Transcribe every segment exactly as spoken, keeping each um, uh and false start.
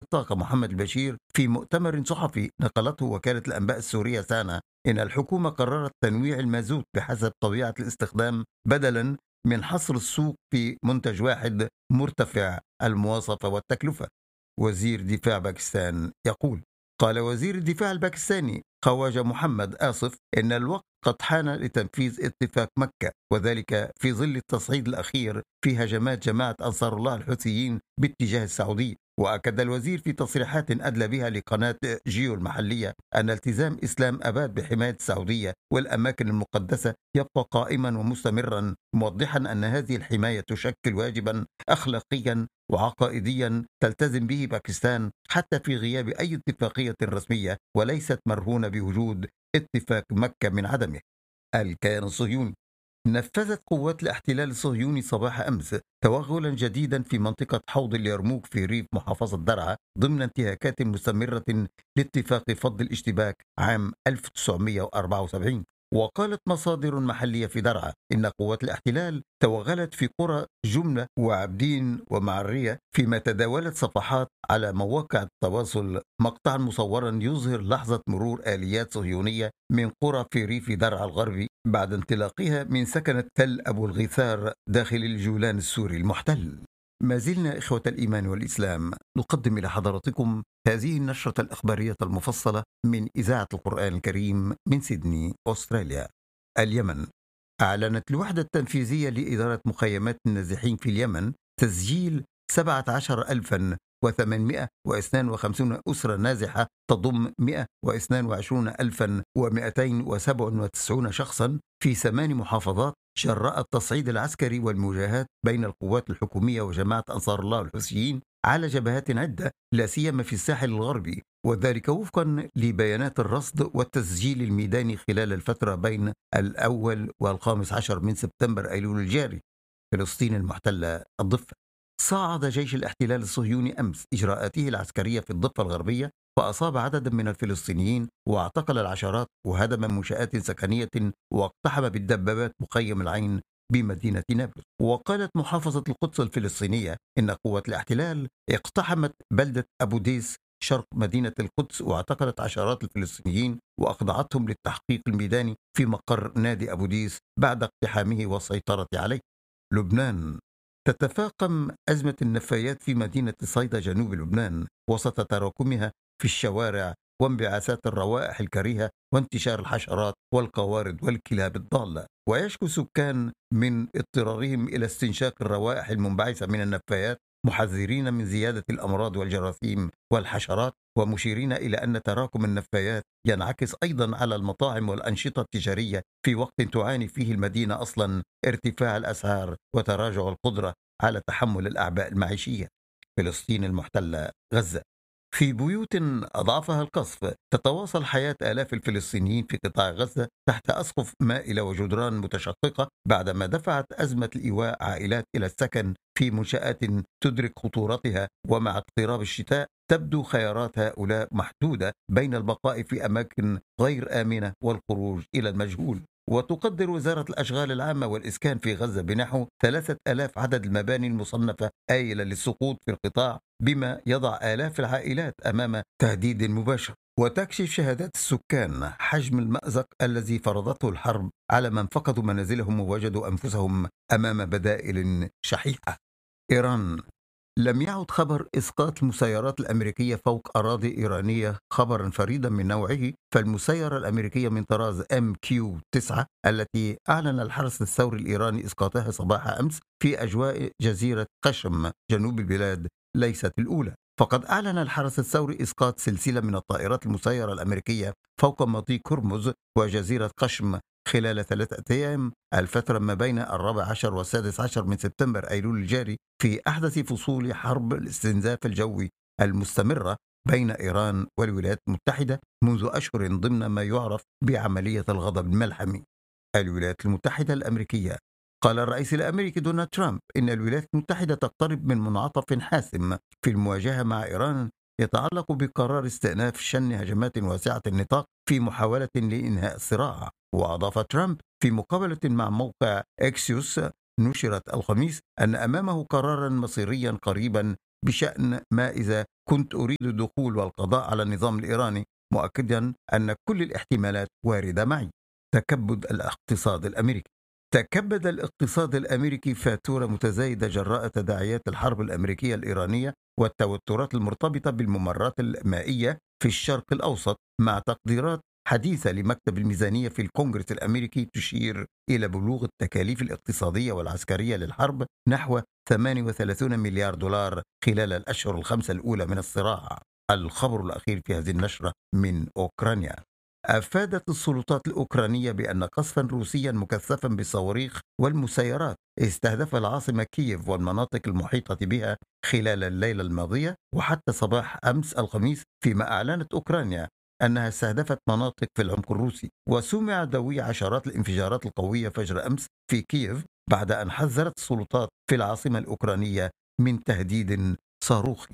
الطاقة محمد البشير في مؤتمر صحفي نقلته وكالة الأنباء السورية سانا إن الحكومة قررت تنويع المازوت بحسب طبيعة الاستخدام بدلا من حصر السوق في منتج واحد مرتفع المواصفة والتكلفة. وزير دفاع باكستان يقول: قال وزير الدفاع الباكستاني خواجة محمد آصف إن الوقت قد حان لتنفيذ اتفاق مكة، وذلك في ظل التصعيد الأخير في هجمات جماعة أنصار الله الحوثيين باتجاه السعودية. وأكد الوزير في تصريحات أدلى بها لقناة جيو المحلية أن التزام إسلام أباد بحماية السعودية والأماكن المقدسة يبقى قائما ومستمرا، موضحا أن هذه الحماية تشكل واجبا أخلاقيا وعقائديا تلتزم به باكستان حتى في غياب أي اتفاقية رسمية، وليست مرهونة بوجود اتفاق مكة من عدمه. الكيان الصهيوني: نفذت قوات الاحتلال الصهيوني صباح أمس توغلا جديدا في منطقة حوض اليرموك في ريف محافظة درعا ضمن انتهاكات مستمرة لاتفاق فض الاشتباك عام ألف وتسعمائة وأربعة وسبعين. وقالت مصادر محلية في درعا إن قوات الاحتلال توغلت في قرى جملة وعبدين ومعرية، فيما تداولت صفحات على مواقع التواصل مقطعا مصورا يظهر لحظة مرور آليات صهيونية من قرى في ريف درعا الغربي بعد انطلاقها من سكنة تل أبو الغيثار داخل الجولان السوري المحتل. ما زلنا إخوة الإيمان والإسلام نقدم إلى حضراتكم هذه النشرة الأخبارية المفصلة من إذاعة القرآن الكريم من سيدني، أستراليا. اليمن: أعلنت الوحدة التنفيذية لإدارة مخيمات النازحين في اليمن تسجيل سبعة عشر ألفا وثمانمائة واثنين وخمسين أسرة نازحة تضم مائة واثنين وعشرين ألفا ومائتين وسبعة وتسعين شخصا في ثمان محافظات جراء التصعيد العسكري والمواجهات بين القوات الحكومية وجماعة أنصار الله الحوثيين على جبهات عدة، لا سيما في الساحل الغربي، وذلك وفقا لبيانات الرصد والتسجيل الميداني خلال الفترة بين الأول والخامس عشر من سبتمبر أيلول الجاري. فلسطين المحتلة الضفة: صعد جيش الاحتلال الصهيوني أمس إجراءاته العسكرية في الضفة الغربية، فأصاب عددا من الفلسطينيين واعتقل العشرات وهدم منشآت سكنية واقتحم بالدبابات مخيم العين بمدينة نابلس. وقالت محافظة القدس الفلسطينية إن قوات الاحتلال اقتحمت بلدة أبو ديس شرق مدينة القدس واعتقلت عشرات الفلسطينيين وأخضعتهم للتحقيق الميداني في مقر نادي أبو ديس بعد اقتحامه والسيطرة عليه. لبنان: تتفاقم أزمة النفايات في مدينة صيدا جنوب لبنان وسط تراكمها في الشوارع وانبعاثات الروائح الكريهة وانتشار الحشرات والقوارض والكلاب الضالة. ويشكو سكان من اضطرارهم إلى استنشاق الروائح المنبعثة من النفايات، محذرين من زيادة الأمراض والجراثيم والحشرات، ومشيرين إلى أن تراكم النفايات ينعكس أيضا على المطاعم والأنشطة التجارية في وقت تعاني فيه المدينة أصلا ارتفاع الأسعار وتراجع القدرة على تحمل الأعباء المعيشية. فلسطين المحتلة غزة: في بيوت أضعفها القصف تتواصل حياة آلاف الفلسطينيين في قطاع غزة تحت أسقف مائلة وجدران متشققة بعدما دفعت أزمة الإيواء عائلات إلى السكن في منشآت تدرك خطورتها. ومع اقتراب الشتاء تبدو خيارات هؤلاء محدودة بين البقاء في أماكن غير آمنة والخروج إلى المجهول. وتقدر وزارة الأشغال العامة والإسكان في غزة بنحو ثلاثة آلاف عدد المباني المصنفة آيلة للسقوط في القطاع، بما يضع آلاف العائلات أمام تهديد مباشر. وتكشف شهادات السكان حجم المأزق الذي فرضته الحرب على من فقدوا منازلهم ووجدوا أنفسهم أمام بدائل شحيحة. إيران: لم يعد خبر إسقاط المسيرات الأمريكية فوق أراضي إيرانية خبرا فريدا من نوعه، فالمسيرة الأمريكية من طراز إم كيو تسعة التي أعلن الحرس الثوري الإيراني إسقاطها صباح أمس في أجواء جزيرة قشم جنوب البلاد ليست الأولى. فقد أعلن الحرس الثوري إسقاط سلسلة من الطائرات المسيرة الأمريكية فوق مضيق هرمز وجزيرة قشم خلال ثلاثة أيام، الفترة ما بين الرابع عشر والسادس عشر من سبتمبر أيلول الجاري، في أحدث فصول حرب الاستنزاف الجوي المستمرة بين إيران والولايات المتحدة منذ أشهر ضمن ما يعرف بعملية الغضب الملحمي. الولايات المتحدة الأمريكية: قال الرئيس الأمريكي دونالد ترامب إن الولايات المتحدة تقترب من منعطف حاسم في المواجهة مع إيران يتعلق بقرار استئناف شن هجمات واسعة النطاق في محاولة لإنهاء الصراع. وأضاف ترامب في مقابلة مع موقع إكسيوس نشرت الخميس أن أمامه قرارا مصيريا قريبا بشأن ما إذا كنت أريد الدخول والقضاء على النظام الإيراني، مؤكدا أن كل الاحتمالات واردة معي. تكبد الاقتصاد الأمريكي. تكبد الاقتصاد الأمريكي فاتورة متزايدة جراء تداعيات الحرب الأمريكية الإيرانية والتوترات المرتبطة بالممرات المائية في الشرق الأوسط، مع تقديرات حديثة لمكتب الميزانية في الكونغرس الأمريكي تشير إلى بلوغ التكاليف الاقتصادية والعسكرية للحرب نحو ثمانية وثلاثين مليار دولار خلال الأشهر الخمسة الأولى من الصراع. الخبر الأخير في هذه النشرة من أوكرانيا. أفادت السلطات الأوكرانية بأن قصفا روسيا مكثفا بالصواريخ والمسيرات استهدف العاصمة كييف والمناطق المحيطة بها خلال الليلة الماضية وحتى صباح أمس الخميس، فيما أعلنت أوكرانيا أنها استهدفت مناطق في العمق الروسي. وسمع دوي عشرات الانفجارات القوية فجر أمس في كييف بعد أن حذرت السلطات في العاصمة الأوكرانية من تهديد صاروخي.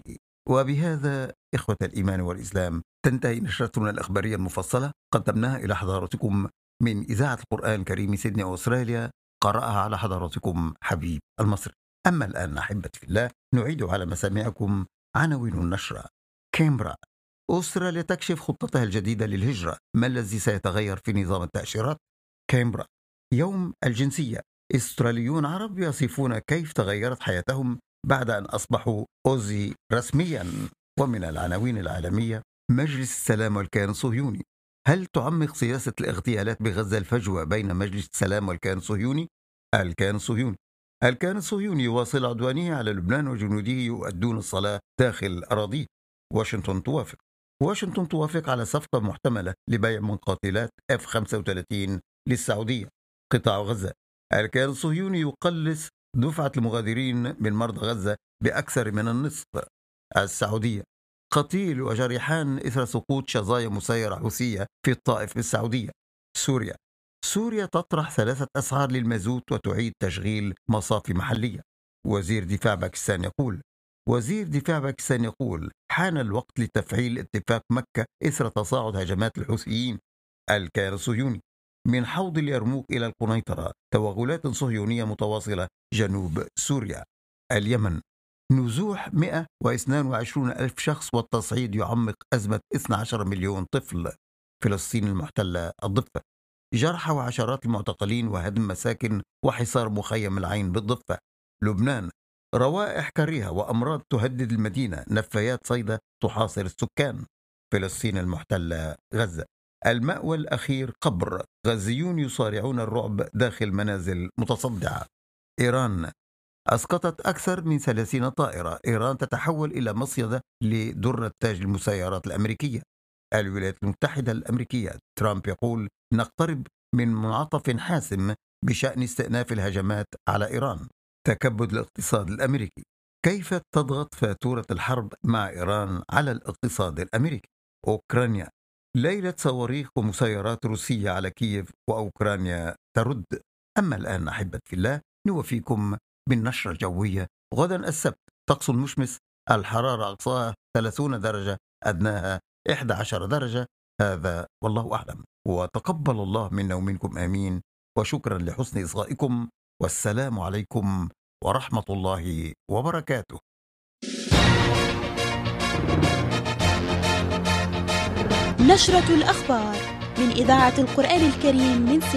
وبهذا إخوة الإيمان والإسلام تنتهي نشرتنا الأخبارية المفصلة، قدمناها إلى حضراتكم من إذاعة القرآن الكريم سيدني أستراليا، قرأها على حضراتكم حبيب المصري. أما الآن أحبتي في الله، نعيد على مسامعكم عناوين النشرة. كامبرا. أستراليا تكشف خطتها الجديدة للهجرة، ما الذي سيتغير في نظام التأشيرات؟ كامبرا. يوم الجنسية. استراليون عرب يصفون كيف تغيرت حياتهم بعد أن أصبحوا أوزي رسميا. ومن العناوين العالمية، مجلس السلام والكيان الصهيوني. هل تعمق سياسة الاغتيالات بغزة الفجوة بين مجلس السلام والكيان الصهيوني؟ الكيان الصهيوني. الكيان الصهيوني يواصل عدوانه على لبنان وجنوده يؤدون الصلاة داخل أراضيه. واشنطن توافق. واشنطن توافق على صفقة محتملة لبيع مقاتلات إف خمسة وثلاثين للسعودية. قطاع غزة. الكيان الصهيوني يقلص دفعة المغادرين من مرضى غزة بأكثر من النصف. السعودية. قتيل وجريحان إثر سقوط شظايا مسيرة حوثية في الطائف بالسعودية. سوريا. سوريا تطرح ثلاثة أسعار للمازوت وتعيد تشغيل مصافي محلية. وزير دفاع باكستان يقول وزير دفاع باكستان يقول حان الوقت لتفعيل اتفاق مكة إثر تصاعد هجمات الحوثيين. الكيان الصهيوني. من حوض اليرموك إلى القنيطرة، توغلات صهيونية متواصلة جنوب سوريا. اليمن. نزوح مئة واثنين وعشرين ألف شخص والتصعيد يعمق أزمة اثني عشر مليون طفل. فلسطين المحتلة الضفة. جرحى وعشرات المعتقلين وهدم مساكن وحصار مخيم العين بالضفة. لبنان. روائح كريهة وأمراض تهدد المدينة، نفايات صيدا تحاصر السكان. فلسطين المحتلة غزة. المأوى الأخير قبر، غزيون يصارعون الرعب داخل منازل متصدعة. إيران. أسقطت أكثر من ثلاثين طائرة. إيران تتحول إلى مصيدة لدرة تاج المسيرات الأمريكية. الولايات المتحدة الأمريكية. ترامب يقول نقترب من منعطف حاسم بشأن استئناف الهجمات على إيران. تكبد الاقتصاد الأمريكي. كيف تضغط فاتورة الحرب مع إيران على الاقتصاد الأمريكي؟ أوكرانيا. ليلة صواريخ ومسيرات روسية على كييف وأوكرانيا ترد. أما الآن أحبت في الله، نوفيكم بالنشرة الجوية. غدا السبت طقس مشمس، الحرارة أقصاها ثلاثين درجة، أدناها إحدى عشرة درجة. هذا والله أعلم، وتقبل الله منا ومنكم آمين. وشكرا لحسن إصغائكم، والسلام عليكم ورحمة الله وبركاته. نشرة الأخبار من إذاعة القرآن الكريم من